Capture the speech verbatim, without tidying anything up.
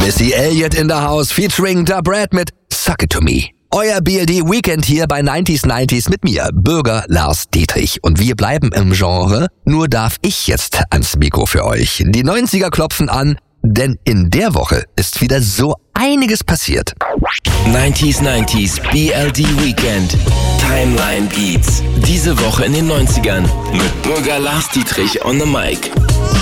Missy Elliott in the House featuring Da Brat mit Suck It To Me. Euer B L D Weekend hier bei neunzig neunzig mit mir, Bürger Lars Dietrich. Und wir bleiben im Genre, nur darf ich jetzt ans Mikro für euch. Die neunziger klopfen an, denn in der Woche ist wieder so einiges passiert. neunzig neunzig B L D Weekend Timeline Beats. Diese Woche in den neunzigern mit Bürger Lars Dietrich on the Mic.